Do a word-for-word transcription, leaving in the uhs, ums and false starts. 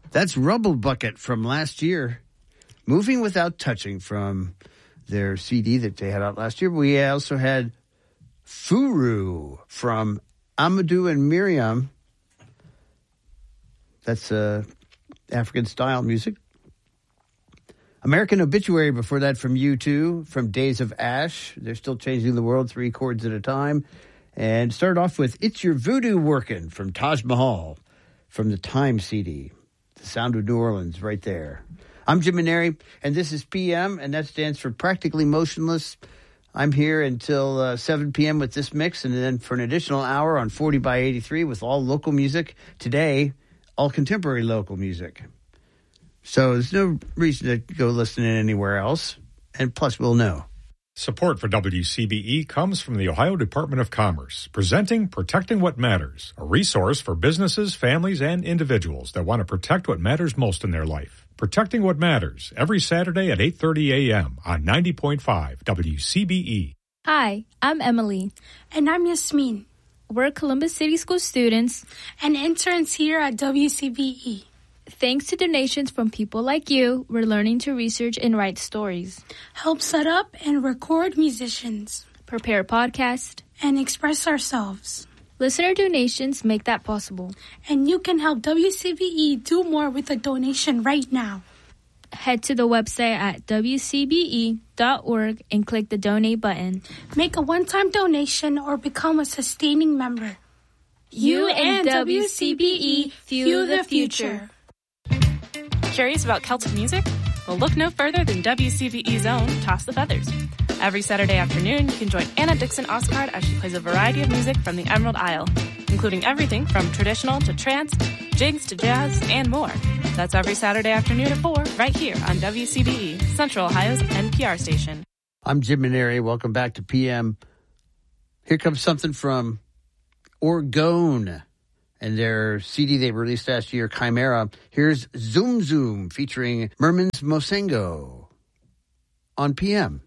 That's Rubble Bucket from last year. Moving Without Touching from their C D that they had out last year. We also had Furu from Amadou and Miriam. That's uh, African-style music. American Obituary before that from U two, from Days of Ash. They're still changing the world three chords at a time. And started off with It's Your Voodoo Workin' from Taj Mahal from the Time C D. The Sound of New Orleans right there. I'm Jim Maneri, and this is P M, and that stands for Practically Motionless. I'm here until uh, seven p.m. with this mix, and then for an additional hour on forty by eighty-three with all local music. Today, all contemporary local music. So there's no reason to go listening anywhere else, and plus we'll know. Support for W C B E comes from the Ohio Department of Commerce, presenting Protecting What Matters, a resource for businesses, families, and individuals that want to protect what matters most in their life. Protecting What Matters, every Saturday at eight thirty a.m. on ninety point five W C B E. Hi, I'm Emily. And I'm Yasmin. We're Columbus City School students and interns here at W C B E. Thanks to donations from people like you, we're learning to research and write stories, help set up and record musicians, prepare podcasts, and express ourselves. Listener donations make that possible. And you can help W C B E do more with a donation right now. Head to the website at w c b e dot org and click the donate button. Make a one-time donation or become a sustaining member. You and W C B E fuel the future. Curious about Celtic music? Well, look no further than W C B E's own Toss the Feathers. Every Saturday afternoon, you can join Anna Dixon Oscard as she plays a variety of music from the Emerald Isle, including everything from traditional to trance, jigs to jazz, and more. That's every Saturday afternoon at four, right here on W C B E, Central Ohio's N P R station. I'm Jim Maneri. Welcome back to P M. Here comes something from Orgone and their C D they released last year, Chimera. Here's Zoom Zoom featuring Mermans Mosengo on P M.